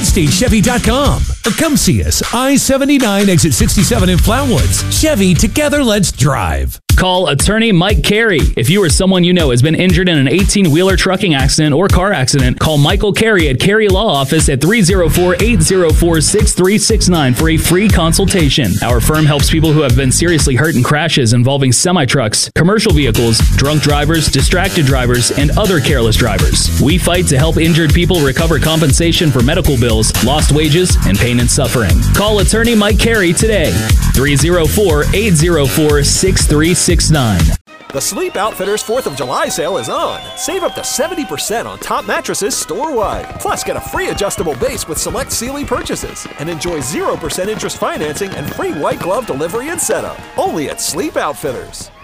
MidstateChevy.com or come see us, I-79 exit 67 in Flatwoods. Chevy, together let's drive. Call attorney Mike Carey. If you or someone you know has been injured in an 18-wheeler trucking accident or car accident, call Michael Carey at Carey Law Office at 304-804-6369 for a free consultation. Our firm helps people who have been seriously hurt in crashes involving semi-trucks, commercial vehicles, drunk drivers, distracted drivers, and other careless drivers. We fight to help injured people recover compensation for medical bills, lost wages, and pain and suffering. Call attorney Mike Carey today. 304-804-6369. The Sleep Outfitters 4th of July sale is on. Save up to 70% on top mattresses store-wide. Plus, get a free adjustable base with select Sealy purchases. And enjoy 0% interest financing and free white glove delivery and setup. Only at Sleep Outfitters.